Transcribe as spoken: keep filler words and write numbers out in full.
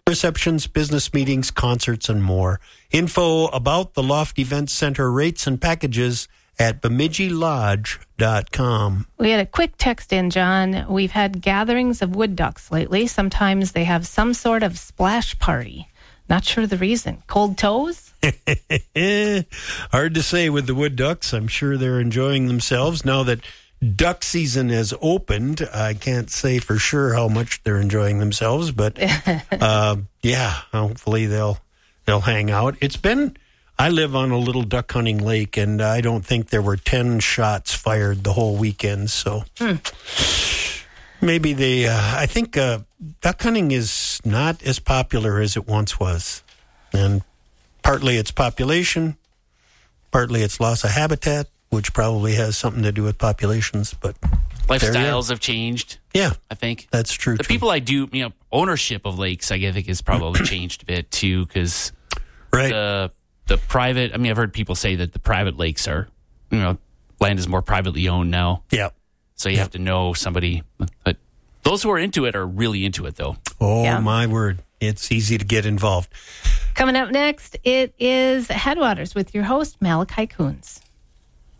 receptions, business meetings, concerts, and more. Info about the Loft Event Center rates and packages at bemidji lodge dot com. We had a quick text in, John. We've had gatherings of wood ducks lately. Sometimes they have some sort of splash party. Not sure the reason. Cold toes? Hard to say with the wood ducks. I'm sure they're enjoying themselves. Now that duck season has opened, I can't say for sure how much they're enjoying themselves, but uh, yeah, hopefully they'll they'll hang out. It's been, I live on a little duck hunting lake, and I don't think there were ten shots fired the whole weekend, so hmm. maybe they, uh, I think uh, duck hunting is not as popular as it once was, and partly it's population, partly it's loss of habitat, which probably has something to do with populations, but lifestyles have changed. Yeah, I think that's true. The too. people I do, you know, ownership of lakes, I think, has probably changed a bit too, because right. the the private. I mean, I've heard people say that the private lakes are, you know, land is more privately owned now. Yeah, so you yeah. have to know somebody. But those who are into it are really into it, though. Oh yeah. my word! It's easy to get involved. Coming up next, it is Headwaters with your host, Malachi Coons.